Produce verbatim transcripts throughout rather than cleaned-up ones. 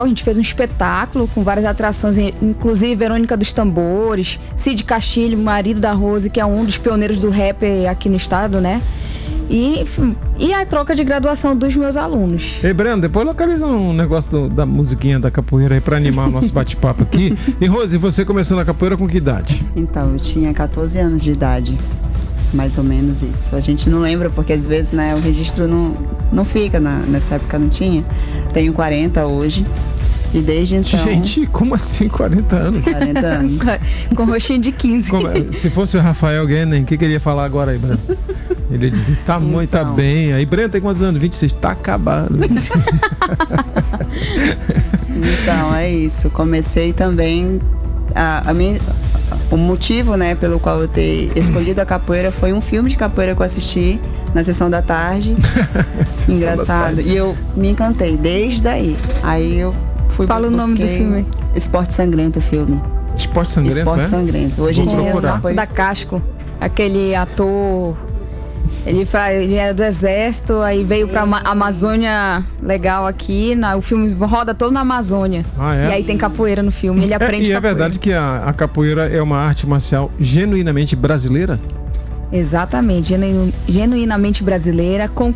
A gente fez um espetáculo com várias atrações, inclusive Verônica dos Tambores, Cid Castilho, marido da Rose, que é um dos pioneiros do rap aqui no estado, né? E, e a troca de graduação dos meus alunos. Ei, Breno, depois localiza um negócio do, da musiquinha da capoeira aí pra animar o nosso bate-papo aqui. E Rose, você começou na capoeira com que idade? Então, eu tinha catorze anos de idade. Mais ou menos isso. A gente não lembra porque às vezes, né, o registro não, não fica, na, nessa época não tinha. Tenho quarenta hoje e desde então... Gente, como assim quarenta anos? quarenta anos. Com rostinho de quinze. Como, se fosse o Rafael Guenem, o que, que ele ia falar agora aí, Breno? Ele ia dizer, tá muito, então... tá bem. Aí, Breno tem quantos anos? vinte e seis, tá acabado. Então, é isso. Comecei também... A, a minha, o motivo, né, pelo qual eu ter escolhido a capoeira foi um filme de capoeira que eu assisti na sessão da tarde. Sessão Engraçado. Da tarde. E eu me encantei desde aí. Aí eu fui... Fala o nome do filme. Esporte Sangrento, o filme. Esporte Sangrento, Esporte é? Sangrento. Hoje em dia... É, da Casco. Aquele ator... Ele, faz, ele é do exército, aí veio pra Ama- Amazônia legal aqui, na, o filme roda todo na Amazônia. Ah, é? E aí tem capoeira no filme, ele aprende é, e capoeira. é verdade que a, a capoeira é uma arte marcial genuinamente brasileira? Exatamente, genu, genuinamente brasileira, com,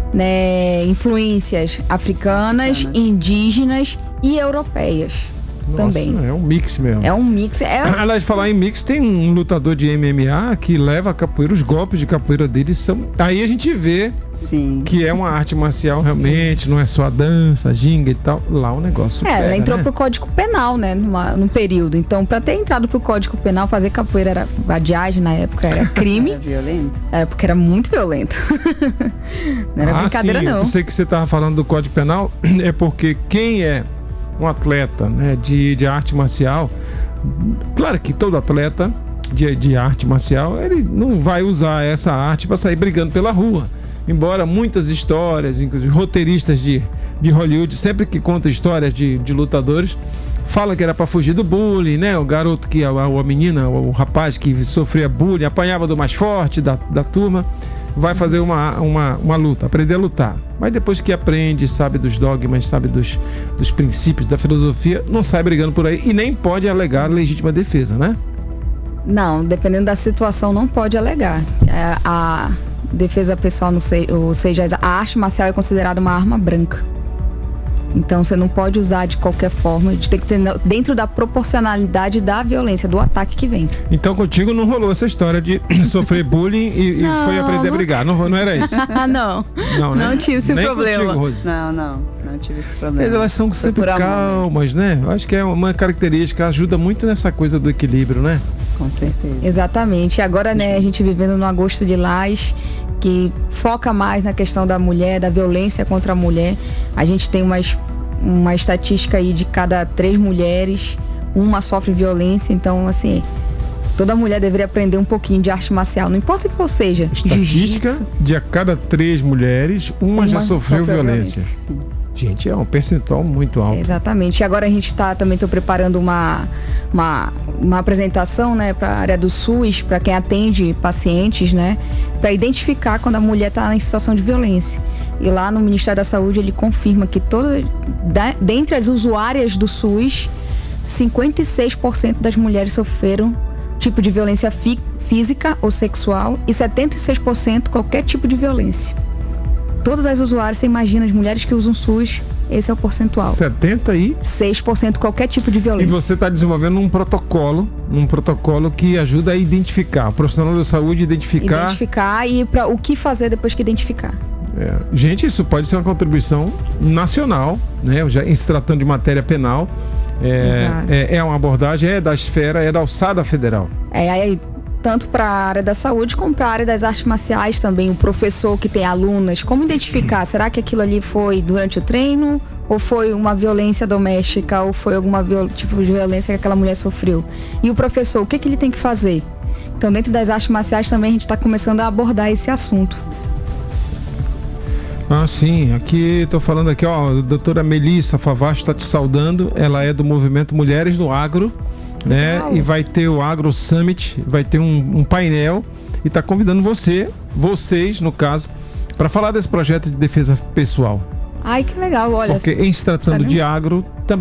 né, influências africanas, Africanas. indígenas e europeias. Nossa, também. É um mix mesmo. É um mix. É... Aliás, falar em mix, tem um lutador de M M A que leva a capoeira, os golpes de capoeira dele são... Aí a gente vê Sim. que é uma arte marcial realmente, não é só a dança, a ginga e tal. Lá o negócio É, pega, ela entrou né? pro Código Penal, né, numa, num período. Então, pra ter entrado pro Código Penal, fazer capoeira era vadiagem na época, era crime. Era violento? Era porque era muito violento. Não era ah, brincadeira, sim. não. Eu sei que você estava falando do Código Penal, é porque quem é um atleta, né, de, de arte marcial, claro que todo atleta de, de arte marcial, ele não vai usar essa arte para sair brigando pela rua. Embora muitas histórias, inclusive roteiristas de, de Hollywood, sempre que contam histórias de, de lutadores, fala que era para fugir do bullying, né? O garoto que, a, a menina, o rapaz que sofria bullying, apanhava do mais forte da, da turma, vai fazer uma, uma, uma luta, aprender a lutar. Mas depois que aprende, sabe dos dogmas, sabe dos, dos princípios, da filosofia, não sai brigando por aí e nem pode alegar legítima defesa, né? Não, dependendo da situação, não pode alegar. A, a defesa pessoal, não sei, ou seja, a arte marcial é considerada uma arma branca. Então você não pode usar de qualquer forma, tem que ser dentro da proporcionalidade da violência, do ataque que vem. Então contigo não rolou essa história de sofrer bullying e, e foi aprender a brigar, não, não era isso? não, não, né? Não tive esse Nem problema. Contigo, Rose. Não, não, não tive esse problema. Mas elas são sempre calmas, né? Eu acho que é uma característica, ajuda muito nessa coisa do equilíbrio, né? Com certeza. Exatamente. Agora, né, a gente vivendo no Agosto Lilás, que foca mais na questão da mulher, da violência contra a mulher. A gente tem umas, uma estatística aí de cada três mulheres, uma sofre violência. Então, assim, toda mulher deveria aprender um pouquinho de arte marcial, não importa o que ou seja. Estatística jiu-jitsu. de a cada três mulheres, uma, Uma já sofreu, sofreu violência. violência. Gente, é um percentual muito alto. Exatamente. E agora a gente tá, também estou preparando uma, uma, uma apresentação, né, para a área do SUS, para quem atende pacientes, né, para identificar quando a mulher está em situação de violência. E lá no Ministério da Saúde ele confirma que toda, da, dentre as usuárias do SUS, cinquenta e seis por cento das mulheres sofreram tipo de violência fi, física ou sexual e setenta e seis por cento qualquer tipo de violência. Todas as usuárias, você imagina, as mulheres que usam SUS, esse é o percentual. setenta e seis por cento qualquer tipo de violência. E você está desenvolvendo um protocolo, um protocolo que ajuda a identificar, o profissional da saúde identificar... Identificar e para o que fazer depois que identificar. É. Gente, isso pode ser uma contribuição nacional, né? Já em se tratando de matéria penal. É, é, é uma abordagem, é da esfera, é da alçada federal. É, aí... tanto para a área da saúde como para a área das artes marciais também, o professor que tem alunas, como identificar, será que aquilo ali foi durante o treino ou foi uma violência doméstica ou foi alguma viol- tipo de violência que aquela mulher sofreu? E o professor, o que, que ele tem que fazer? Então, dentro das artes marciais também a gente está começando a abordar esse assunto. Ah, sim, aqui estou falando aqui, ó, a doutora Melissa Favaz está te saudando, ela é do movimento Mulheres no Agro, né? Legal. E vai ter o Agro Summit, vai ter um, um painel e está convidando você, vocês no caso, para falar desse projeto de defesa pessoal. Ai, que legal, olha. Porque em se tratando Sério? de agro,